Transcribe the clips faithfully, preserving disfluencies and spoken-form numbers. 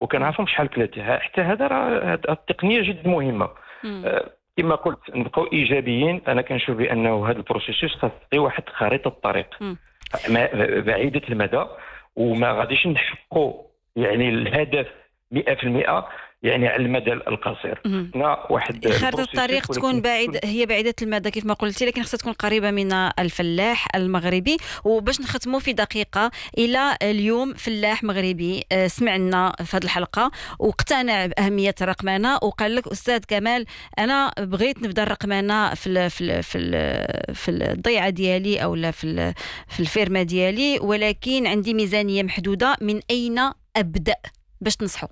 وكنعرفهم شحال كلاتها. حتى هذا راه هاد التقنيه جد مهمه. مم. آه، كما قلت نبقاو ايجابيين. انا كنشوف بانه هذا البروسيسوس خاص تعطي واحد خريطه الطريق مم. ما- بعيده المدى، وما غاديش نحققوا يعني الهدف مئة في المئة يعني على المدى القصير. مم. خصنا واحد خارطة البروسيسوس الطريق تكون ولكن بعيد، هي بعيدة المدى كيف ما قلتي، لكن خصها تكون قريبة من الفلاح المغربي. وباش نختموا في دقيقة، إلى اليوم فلاح مغربي آه، سمعنا في هذه الحلقة واقتنع بأهمية الرقمنة وقال لك أستاذ كمال أنا بغيت نبدأ الرقمنة في ال في ال في ال في الضيعة ديالي أو لا في ال في الفيرما ديالي، ولكن عندي ميزانية محدودة، من أين أبدأ باش تنصحوا؟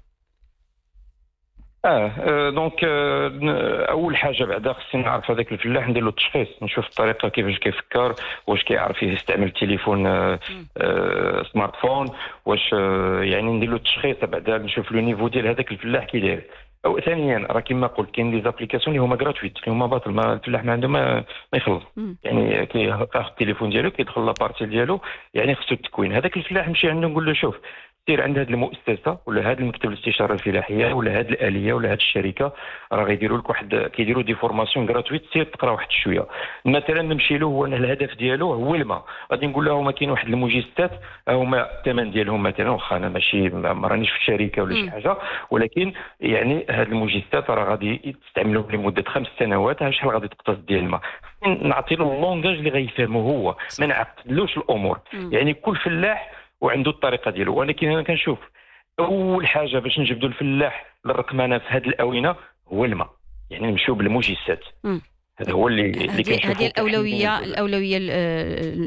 اه آه، دونك آه، ن- اول حاجه بعدا خصني نعرف هذاك الفلاح، ندير له التشخيص، نشوف الطريقه كيفاش كيفكر، واش كيعرف يستعمل التليفون آه، مم. آه، سمارت فون، واش آه، يعني ندير له التشخيص بعدا نشوف لو نيفو ديال هذاك الفلاح كي داير. او ثانيا راه كما قلت كاين لي زابليكاسيون اللي هما غراتويت اللي هما باطل، ما الفلاح ما عنده ما, ما يخلص. مم. يعني كياخذ التليفون ديالو كيدخل لابارتي ديالو، يعني خصو التكوين. هذاك الفلاح نمشي عنده نقول له شوف سير عند هذه المؤسسه ولا هذا المكتب الاستشاره الفلاحيه ولا هذه الاليه ولا هذه الشركه، راه غيديروا لك واحد، كيديروا دي فورماسيون غراتويت، سير تقرا واحد شويه. مثلا نمشي له هو الهدف ديالو هو الماء، غادي نقول له هما كاين واحد المجستات هما الثمن ديالهم مثلا، واخا انا ماشي ما رانيش في الشركه ولا شي مم. حاجه، ولكن يعني هاد المجستات راه غادي تستعملوا لمده خمس سنوات، ها شحال غادي تقتصد ديال الماء. نعطي له اللونجاج اللي غيفهمه هو، ما نعقدلوش الامور. مم. يعني كل فلاح وعنده الطريقه ديالو، ولكن انا كنشوف اول حاجه باش نجبدوا الفلاح للرقمنه في هذه الاونه هو الماء، يعني نمشيو بالمجسات. مم. هذا هو اللي اللي هذه كنشوفه هذه كحل بين الأولوية الفلاح. الأولوية ال-